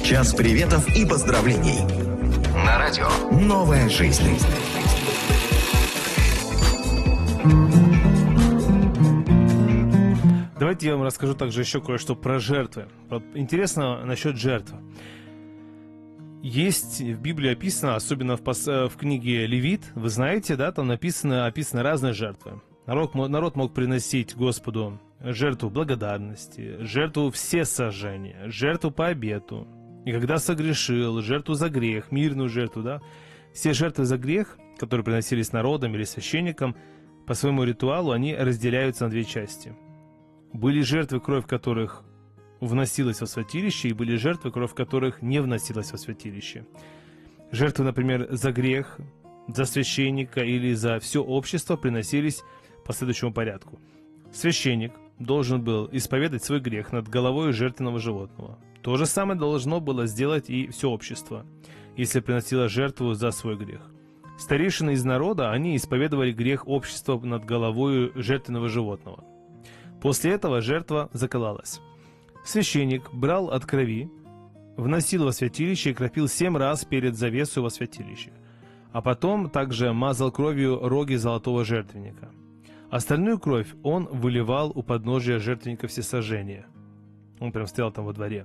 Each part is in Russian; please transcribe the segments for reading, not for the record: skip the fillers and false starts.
Час приветов и поздравлений. На радио «Новая жизнь». Давайте я вам расскажу также еще кое-что про жертвы. Вот интересно насчет жертв. Есть в Библии описано, особенно в книге Левит, вы знаете, да, там описаны разные жертвы. Народ мог приносить Господу жертву благодарности, жертву всесожжения, жертву по обету. И когда согрешил, жертву за грех, мирную жертву, да. Все жертвы за грех, которые приносились народом или священникам, по своему ритуалу, они разделяются на две части. Были жертвы, кровь которых вносилась во святилище, и были жертвы, кровь которых не вносилась во святилище. Жертвы, например, за грех, за священника или за все общество приносились по следующему порядку. Священник должен был исповедать свой грех над головой жертвенного животного. То же самое должно было сделать и все общество, если приносило жертву за свой грех. Старейшины из народа, они исповедовали грех общества над головой жертвенного животного. После этого жертва закололась. Священник брал от крови, вносил во святилище и кропил 7 раз перед завесой во святилище, а потом также мазал кровью роги золотого жертвенника. Остальную кровь он выливал у подножия жертвенника всесожжения. Он прям стоял там во дворе.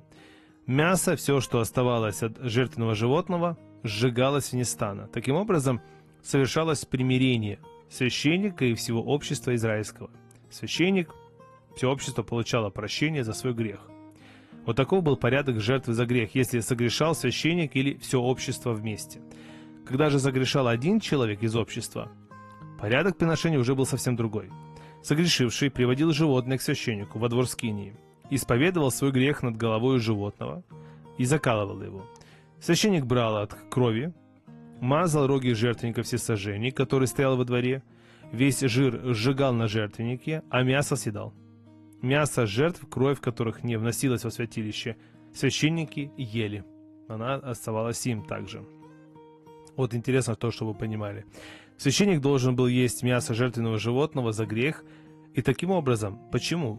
Мясо, все, что оставалось от жертвенного животного, сжигалось вне стана. Таким образом, совершалось примирение священника и всего общества израильского. Священник, все общество получало прощение за свой грех. Вот таков был порядок жертвы за грех, если согрешал священник или все общество вместе. Когда же согрешал один человек из общества, порядок приношения уже был совсем другой. Согрешивший приводил животное к священнику во двор скинии, исповедовал свой грех над головой животного и закалывал его. Священник брал от крови, мазал роги жертвенника всесожжений, который стоял во дворе, весь жир сжигал на жертвеннике, а мясо съедал. Мясо жертв, кровь которых не вносилась во святилище, священники ели. Она оставалась им также. Вот интересно то, что вы понимали. Священник должен был есть мясо жертвенного животного за грех. И таким образом, почему?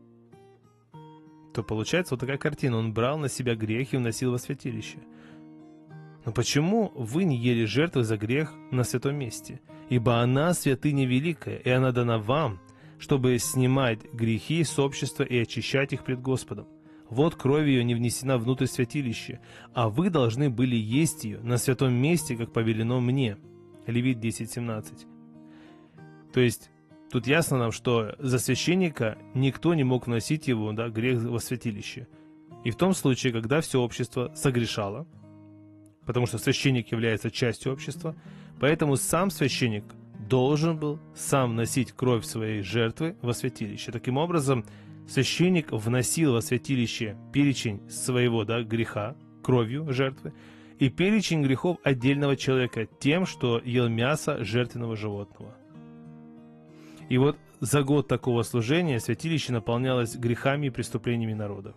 То получается вот такая картина. Он брал на себя грех и вносил во святилище. Но почему вы не ели жертвы за грех на святом месте? Ибо она святыня великая, и она дана вам, чтобы снимать грехи с общества и очищать их пред Господом. Вот кровь ее не внесена внутрь святилища, а вы должны были есть ее на святом месте, как повелено мне. Левит 10:17. То есть, тут ясно нам, что за священника никто не мог вносить его, да, грех во святилище. И в том случае, когда все общество согрешало, потому что священник является частью общества, поэтому сам священник должен был сам носить кровь своей жертвы во святилище. Таким образом, священник вносил во святилище перечень своего, да, греха, кровью жертвы, и перечень грехов отдельного человека тем, что ел мясо жертвенного животного. И вот за год такого служения святилище наполнялось грехами и преступлениями народа.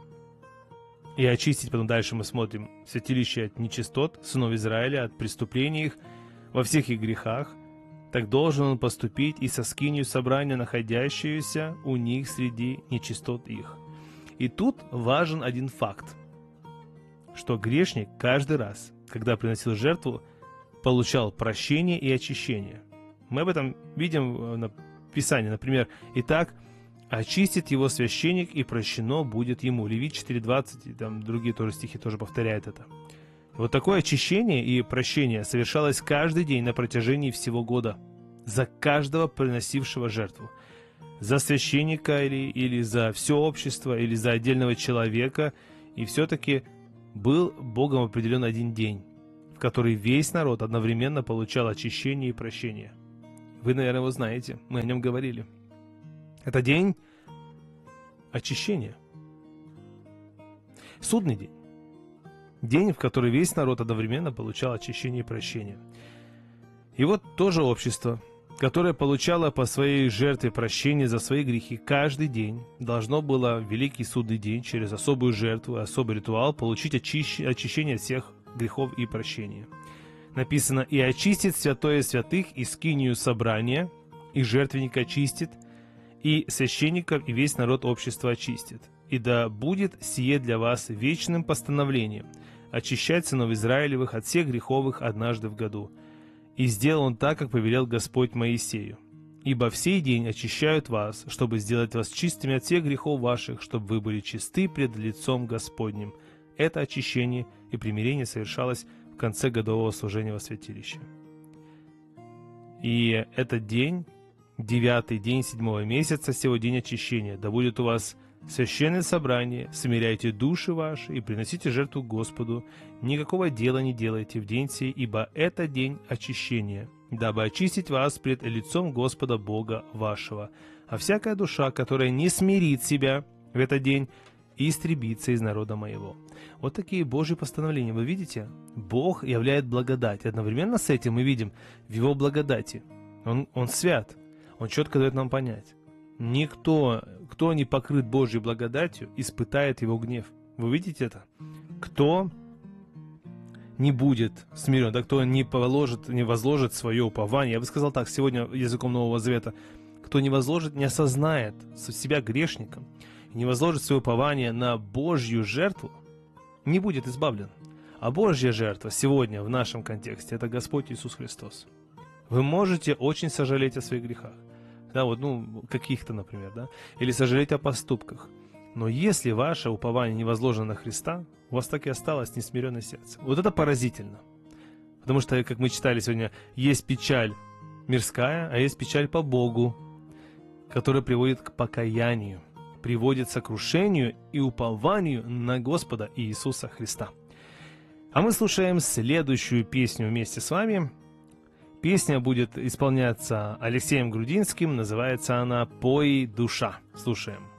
И очистить, потом дальше мы смотрим, святилище от нечистот, сынов Израиля, от преступлений их, во всех их грехах, так должен он поступить и со скинию собрания, находящуюся у них среди нечистот их. И тут важен один факт, что грешник каждый раз, когда приносил жертву, получал прощение и очищение. Мы об этом видим на Писании, например, «Итак, очистит его священник, и прощено будет ему». Левит 4:20, и там другие тоже стихи тоже повторяют это. Вот такое очищение и прощение совершалось каждый день на протяжении всего года за каждого приносившего жертву. За священника или за все общество, или за отдельного человека. И все-таки был Богом определен один день, в который весь народ одновременно получал очищение и прощение. Вы, наверное, его знаете, мы о нем говорили. Это день очищения. Судный день. День, в который весь народ одновременно получал очищение и прощение. И вот тоже общество, которое получало по своей жертве прощение за свои грехи каждый день, должно было в великий судный день через особую жертву, особый ритуал получить очищение от всех грехов и прощения. Написано: «И очистит святое святых, и скинию собрания, и жертвенник очистит, и священников, и весь народ общества очистит. и да будет сие для вас вечным постановлением, очищать сынов Израилевых от всех греховых однажды в году. И сделал он так, как повелел Господь Моисею. Ибо в сей день очищают вас, чтобы сделать вас чистыми от всех грехов ваших, чтобы вы были чисты пред лицом Господним. Это очищение и примирение совершалось в конце годового служения во святилище. И этот день, 9-й день 7-го месяца, сего день очищения, да будет у вас священное собрание, смиряйте души ваши и приносите жертву Господу, никакого дела не делайте в день сей, ибо это день очищения, дабы очистить вас пред лицом Господа Бога вашего. А всякая душа, которая не смирит себя в этот день, истребится из народа моего». Вот такие Божьи постановления. Вы видите? Бог являет благодать. Одновременно с этим мы видим в Его благодати. Он свят. Он четко дает нам понять. Никто, кто не покрыт Божьей благодатью, испытает Его гнев. Вы видите это? Кто не будет смирен, да, кто не возложит свое упование. Я бы сказал так, сегодня языком Нового Завета, кто не возложит, не осознает себя грешником, не возложит свое упование на Божью жертву, не будет избавлен. А Божья жертва сегодня в нашем контексте — это Господь Иисус Христос. Вы можете очень сожалеть о своих грехах, да, вот, каких-то, например, да, или сожалеть о поступках. Но если ваше упование не возложено на Христа, у вас так и осталось несмиренное сердце. Вот это поразительно. Потому что, как мы читали сегодня, есть печаль мирская, а есть печаль по Богу, которая приводит к покаянию, приводит к сокрушению и упованию на Господа Иисуса Христа. А мы слушаем следующую песню вместе с вами. Песня будет исполняться Алексеем Грудинским, называется она «Пой, душа». Слушаем.